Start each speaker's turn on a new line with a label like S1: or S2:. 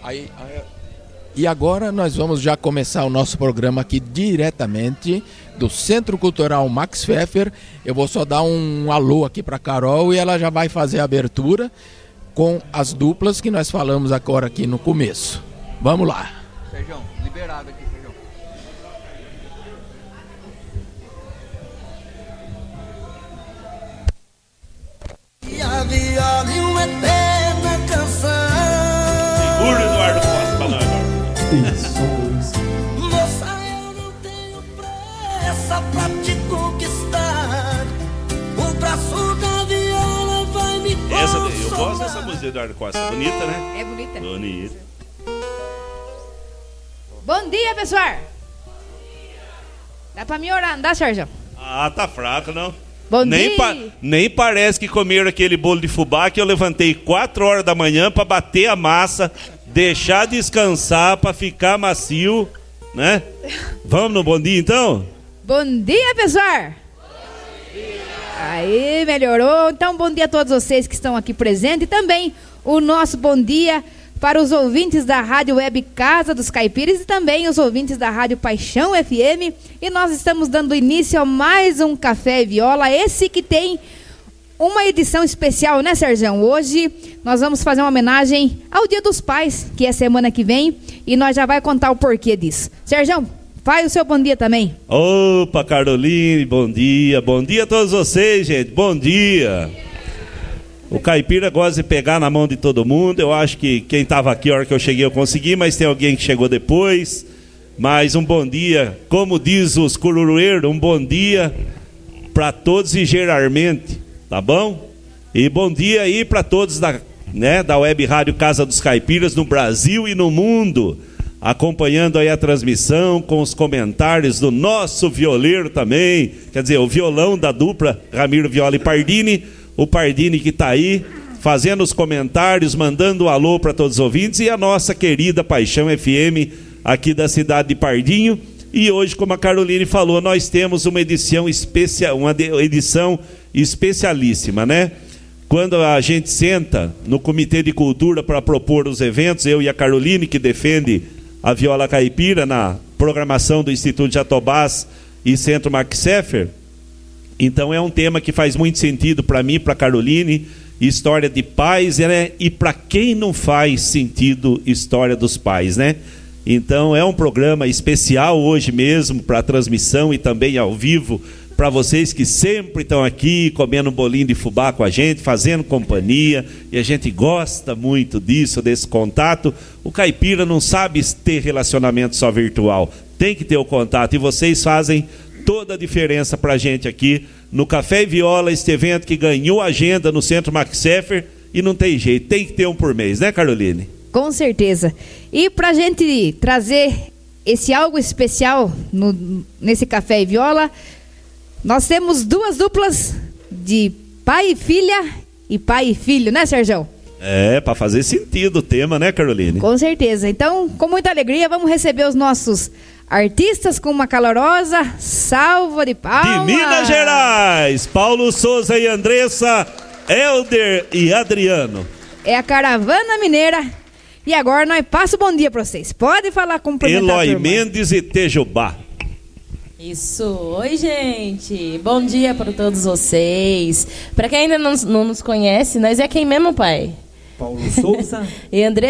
S1: E agora nós vamos já começar o nosso programa aqui diretamente do Centro Cultural Max Pfeffer. Eu vou só dar um alô aqui para Carol e ela já vai fazer a abertura com as duplas que nós falamos agora aqui no começo. Vamos lá.
S2: Sérgio, liberado aqui, Sérgio.
S3: E a viola e uma eterna canção.
S4: Segura, Eduardo Costa, pra nós agora.
S3: Moça, eu não tenho pressa pra te conquistar. O braço da viola vai me consolar.
S4: Eu gosto dessa música do Eduardo Costa. Bonita, né?
S5: É bonita.
S4: Bonita.
S5: Bom dia, pessoal. Dá pra me orar, não dá, Sérgio?
S4: Ah, tá fraco, não?
S5: Bom dia.
S4: Nem parece que comeram aquele bolo de fubá que eu levantei 4 horas da manhã pra bater a massa, deixar descansar pra ficar macio, né? Vamos no bom dia, então?
S5: Bom dia, pessoal. Aí, melhorou. Então, bom dia a todos vocês que estão aqui presentes. E também o nosso bom dia para os ouvintes da Rádio Web Casa dos Caipiras e também os ouvintes da Rádio Paixão FM. E nós estamos dando início a mais um Café e Viola, esse que tem uma edição especial, né, Sérgio? Hoje nós vamos fazer uma homenagem ao Dia dos Pais, que é semana que vem, e nós já vai contar o porquê disso. Sérgio, faz o seu bom dia também.
S4: Opa, Caroline, bom dia. Bom dia a todos vocês, gente. Bom dia. O caipira gosta de pegar na mão de todo mundo. Eu acho que quem estava aqui a hora que eu cheguei eu consegui, mas tem alguém que chegou depois. Mas um bom dia, como diz os cururueiros, um bom dia para todos e geralmente, tá bom? E bom dia aí para todos da Web Rádio Casa dos Caipiras no Brasil e no mundo, acompanhando aí a transmissão com os comentários do nosso violeiro também, quer dizer, o violão da dupla Ramiro Viola e Pardini. O Pardini que está aí, fazendo os comentários, mandando um alô para todos os ouvintes, e a nossa querida Paixão FM, aqui da cidade de Pardinho. E hoje, como a Caroline falou, nós temos uma edição especialíssima, né? Quando a gente senta no Comitê de Cultura para propor os eventos, eu e a Caroline, que defende a viola caipira na programação do Instituto Jatobás e Centro Max Pfeffer, então é um tema que faz muito sentido para mim, para a Caroline, história de pais, né? E para quem não faz sentido história dos pais, né? Então é um programa especial hoje mesmo para a transmissão e também ao vivo para vocês que sempre estão aqui comendo um bolinho de fubá com a gente, fazendo companhia, e a gente gosta muito disso, desse contato. O caipira não sabe ter relacionamento só virtual, tem que ter o contato, e vocês fazem toda a diferença para a gente aqui no Café e Viola, este evento que ganhou agenda no Centro Max Pfeffer, e não tem jeito, tem que ter um por mês, né, Caroline?
S5: Com certeza. E para a gente trazer esse algo especial nesse Café e Viola, nós temos 2 duplas de pai e filha e pai e filho, né, Sérgio?
S4: É, para fazer sentido o tema, né, Caroline?
S5: Com certeza. Então, com muita alegria, vamos receber os nossos artistas com uma calorosa salva de palmas.
S4: De Minas Gerais, Paulo Souza e Andressa, Helder e Adriano.
S5: É a Caravana Mineira. E agora nós passamos o bom dia para vocês. Pode falar com o
S4: Eloy Mendes e Tejubá.
S6: Isso, oi gente, bom dia para todos vocês. Para quem ainda não nos conhece, nós é quem mesmo, pai?
S7: Paulo Souza
S6: e André.